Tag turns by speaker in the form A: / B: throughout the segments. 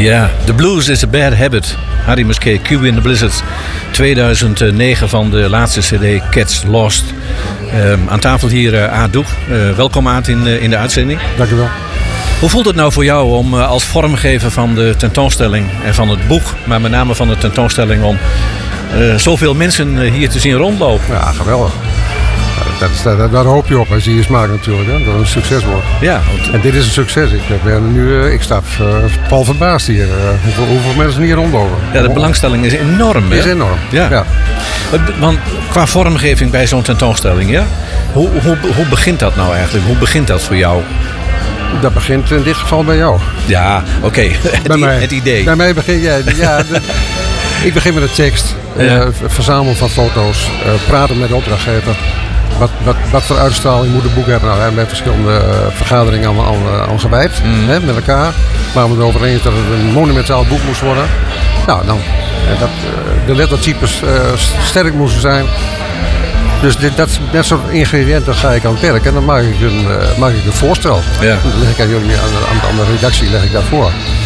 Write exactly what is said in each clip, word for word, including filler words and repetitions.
A: Ja, The Blues is a Bad Habit. Harry Musquet, Q B and the Blizzards. tweeduizend negen van de laatste cd Cats Lost. Um, aan tafel hier uh, Aad Doek. Uh, welkom Aad in, uh, in de uitzending.
B: Dank u wel.
A: Hoe voelt het nou voor jou om uh, als vormgever van de tentoonstelling en van het boek, maar met name van de tentoonstelling, om uh, zoveel mensen uh, hier te zien rondlopen?
B: Ja, geweldig. Dat is, dat, daar hoop je op als je je smaakt natuurlijk, hè, dat het een succes wordt.
A: Ja, want...
B: En dit is een succes. Ik, ben nu, uh, ik sta uh, pal verbaasd hier. Uh, hoeveel, hoeveel mensen hier rondlopen.
A: Ja, de belangstelling is enorm. Hè?
B: Is enorm, ja. ja.
A: Want qua vormgeving bij zo'n tentoonstelling, ja? Hoe, hoe, hoe begint dat nou eigenlijk? Hoe begint dat voor jou?
B: Dat begint in dit geval bij jou.
A: Ja, oké. Okay.
B: Bij mij.
A: Het idee.
B: Bij mij begin jij. Ja, de, ik begin met de tekst. Ja. Uh, verzamelen van foto's. Uh, praten met de opdrachtgever. Wat, wat, wat voor uitstraling moet het boek hebben? Nou, we hebben verschillende uh, vergaderingen aan, aan, aan gewijd. Mm. Hè, met elkaar. Waar we erover eens dat het een monumentaal boek moest worden. Nou, dan, uh, dat uh, de lettertypes uh, sterk moesten zijn. Dus dit, dat, dat soort ingrediënten ga ik aan het werk. En dan maak ik een, uh, maak ik een voorstel. Ja. Dan leg ik aan jullie, aan de, aan de redactie leg ik dat voor.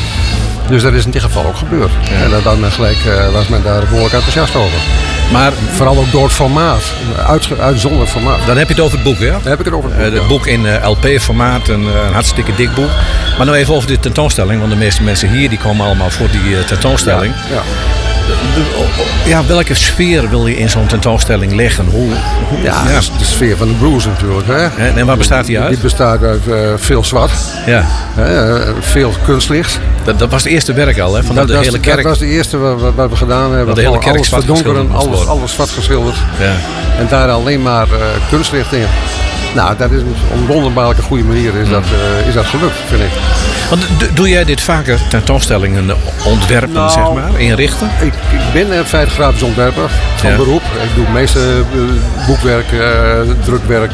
B: Dus dat is in dit geval ook gebeurd. Ja. En dan gelijk uh, was men daar behoorlijk enthousiast over. Maar vooral ook door het formaat, uit, uitzonderlijk formaat.
A: Dan heb je het over het boek, hè?
B: Dan heb ik het over het boek.
A: Uh, het
B: ja.
A: boek in uh, L P-formaat, een, een hartstikke dik boek. Maar nou even over de tentoonstelling, want de meeste mensen hier die komen allemaal voor die uh, tentoonstelling.
B: Ja, ja.
A: De, de, ja, welke sfeer wil je in zo'n tentoonstelling leggen? Hoe, hoe,
B: ja, ja. De sfeer van de blues natuurlijk. Hè?
A: En waar bestaat die uit?
B: Die bestaat uit uh, veel zwart,
A: ja.
B: uh, veel kunstlicht.
A: Dat, dat was het eerste werk al, hè? Van dat, de
B: was,
A: hele kerk.
B: Dat was de eerste wat, wat we gedaan hebben.
A: De hele kerk
B: alles verdonkeren, alles, alles zwart geschilderd.
A: Ja.
B: En daar alleen maar uh, kunstlicht in. Nou, dat is op een wonderbaarlijke goede manier is, mm. dat, uh, is dat gelukt, vind ik.
A: Want d- doe jij dit vaker, tentoonstellingen ontwerpen, nou, zeg maar, inrichten?
B: Ik, ik ben in feite grafisch ontwerper van ja. beroep. Ik doe het meeste uh, boekwerk, uh, drukwerk,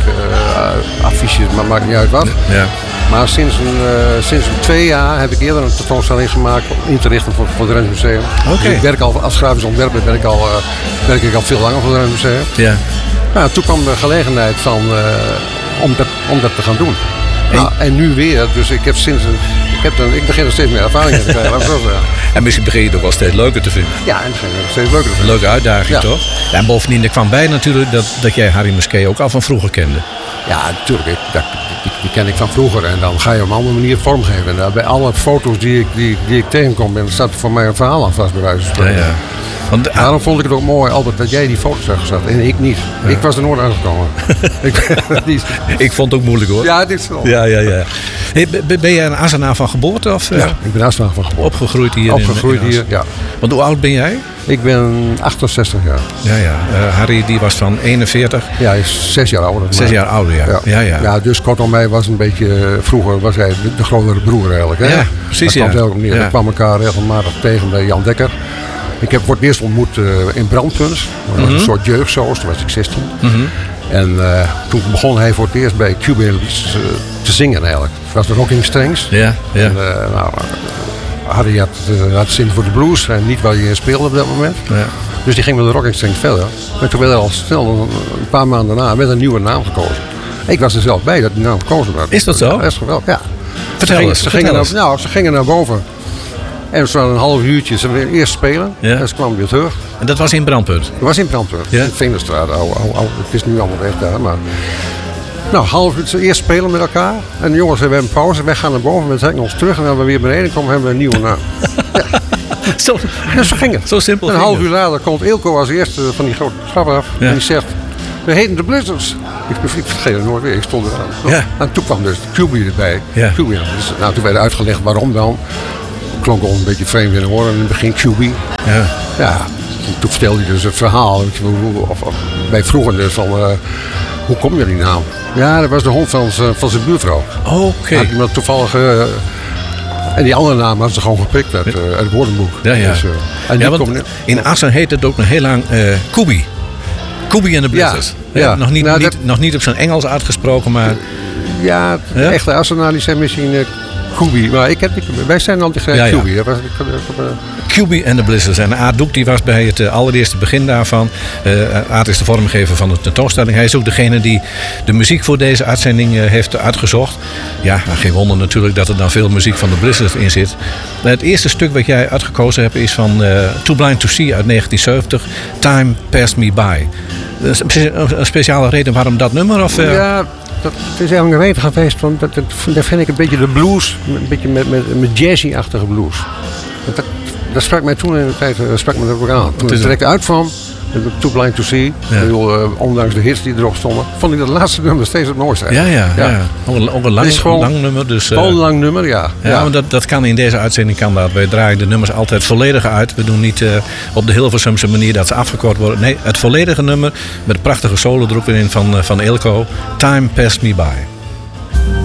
B: uh, affiches, maar maakt niet uit wat.
A: Ja.
B: Maar sinds een, uh, sinds een twee jaar heb ik eerder een tentoonstelling gemaakt in te richten voor, voor het Rijksmuseum.
A: Okay.
B: Dus ik werk al als grafisch ontwerper, ben ik al, uh, werk ik al veel langer voor het Rijksmuseum.
A: Ja.
B: Nou, toen kwam de gelegenheid van, uh, om, dat, om dat te gaan doen. En, nou, en nu weer, dus ik heb sinds een, ik, heb dan, ik begin er steeds meer ervaring in te krijgen.
A: En misschien begin je het ook wel steeds leuker te vinden.
B: Ja, en begin je het steeds leuker te vinden.
A: Leuke uitdaging, ja. toch? Ja, en bovendien, er kwam bij natuurlijk dat, dat jij Harry Musquet ook al van vroeger kende.
B: Ja, natuurlijk. Ik, dat, die, die ken ik van vroeger. En dan ga je op een andere manier vormgeven. En daar, bij alle foto's die ik, die, die ik tegenkom, ben, staat voor mij een verhaal aan vast, bij wijze van spreken. Ja, ja. Want, ah, Daarom vond ik het ook mooi, Albert, dat jij die foto's hebt gezet en ik niet. Ja. Ik was er nooit aangekomen. ik,
A: ik vond het ook moeilijk hoor.
B: Ja, dit is wel.
A: Ja, ja, ja. Hey, ben jij een Assenaar van geboorte? Of,
B: ja, uh, ik ben Assenaar van geboorte.
A: Opgegroeid hier?
B: Opgegroeid
A: in, in
B: hier, ja.
A: Want hoe oud ben jij?
B: Ik ben achtenzestig jaar.
A: Ja, ja. Uh, Harry die was van eenenveertig.
B: Ja, hij is zes jaar ouder.
A: Zes jaar ouder, ja.
B: Ja,
A: ja, ja.
B: ja dus kortom, mij was een beetje, vroeger was hij de, de grotere broer eigenlijk. Hè?
A: Ja, precies,
B: dat
A: ja.
B: kwam neer.
A: Ja.
B: We kwamen elkaar regelmatig tegen bij Jan Dekker. Ik heb voor het eerst ontmoet uh, in Brandpunt. Mm-hmm. Een soort jeugdsoos, toen was ik zestien. Mm-hmm. En uh, toen begon hij voor het eerst bij Q B uh, te zingen eigenlijk. Het was de Rocking Strings.
A: Ja, ja.
B: En, uh, nou, Harry had, uh, had zin voor de blues en niet waar hij speelde op dat moment. Ja. Dus die ging met de Rocking Strings verder. En toen werd er al snel, een paar maanden daarna, werd een nieuwe naam gekozen. Ik was er zelf bij dat die naam gekozen werd.
A: Is dat zo?
B: Ja, dat is geweldig, ja.
A: Vertel
B: ze
A: eens.
B: Ze,
A: vertel
B: gingen
A: eens.
B: naar, nou, ze gingen naar boven. En ze hadden een half uurtje, ze wilden eerst spelen. Ja. En ze kwamen weer terug.
A: En dat was in Brandpunt?
B: Dat was in Brandpunt. Ja. In Veenderstraat. Oude, oude, oude. Het is nu allemaal weg daar. Maar... Nou, half uur eerst spelen met elkaar. En de jongens hebben een pauze. Wij gaan naar boven, we trekken ons terug. En als we weer beneden komen, hebben we een nieuwe naam. Ja.
A: Zo,
B: en zo ging het.
A: Zo simpel.
B: En een half uur later komt Eelco als eerste van die grote trap af. Ja. En die zegt, we heten de Blizzards. Ik, ik vergeet het nooit weer, ik stond eraan. Ja. En toen kwam dus Q B erbij. Ja. Q B. Dus, nou, toen werd uitgelegd waarom dan. Klonk al een beetje vreemd in de oren in het begin, Q B. Ja. Ja. Toen vertelde hij dus het verhaal. Of, of, wij vroegen dus van, uh, hoe kom je die naam? Ja, dat was de hond van, van zijn buurvrouw.
A: Oké. Okay.
B: Had iemand toevallig... Uh, en die andere naam had ze gewoon gepikt uit, uh, uit het woordenboek.
A: Ja, ja. Dus, uh, en ja, want in, in Assen heet het ook nog heel lang uh, Kubi. Kubi en de Blizzards. Ja, ja. Ja, nog, niet,
B: nou,
A: niet,
B: dat...
A: nog niet op zijn Engels uitgesproken, maar...
B: Ja, de ja? echte Assenaar die zijn misschien... Uh, Kubi. Maar ik heb, ik, wij zijn altijd graag
A: Ja, ja.
B: Kubi. Dat was, ik, ik, ik, uh,
A: Kubi and the Blizzards. En Aart Doek die was bij het uh, allereerste begin daarvan. Uh, Aart is de vormgever van de tentoonstelling. Hij is ook degene die de muziek voor deze uitzending uh, heeft uitgezocht. Ja, geen wonder natuurlijk dat er dan veel muziek van de Blizzards in zit. Uh, het eerste stuk wat jij uitgekozen hebt is van uh, Too Blind to See uit negentien zeventig. Time Passed Me By. Een speciale reden waarom dat nummer? Of, uh...
B: Ja, dat is eigenlijk een reden geweest. Want dat, dat, dat vind ik een beetje de blues. Een beetje met, met, met jazzy-achtige blues. Dat, dat, dat sprak mij toen in de tijd uh, sprak me dat ook aan. Toen ik er direct uit van, Too Blind to See, ja. bedoel, uh, ondanks de hits die erop stonden, vond ik dat laatste nummer steeds het mooiste.
A: Ja, ja, ja. ja. Ook een, ook een lang, gewoon, lang nummer. Dus, uh,
B: een lang nummer, ja.
A: Ja, ja. Maar dat, dat kan in deze uitzending. Kan dat. Wij draaien de nummers altijd volledig uit. We doen niet uh, op de Hilversumse manier dat ze afgekort worden. Nee, het volledige nummer met een prachtige solo erop in van, uh, van Eelco. Time Passed Me By.